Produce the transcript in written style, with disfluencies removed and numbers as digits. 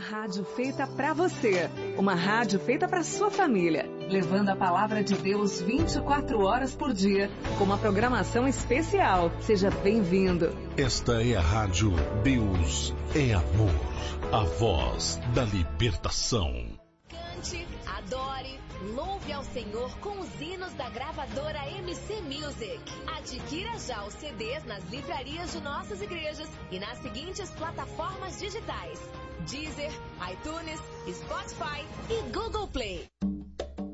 rádio feita pra você. Uma rádio feita pra sua família. Levando a palavra de Deus 24 horas por dia. Com uma programação especial. Seja bem-vindo. Esta é a rádio Deus é Amor. A voz da libertação. Cante, adore, louve ao Senhor com os hinos da gravadora MC Music. Adquira já os CDs nas livrarias de nossas igrejas e nas seguintes plataformas digitais: Deezer, iTunes, Spotify e Google Play.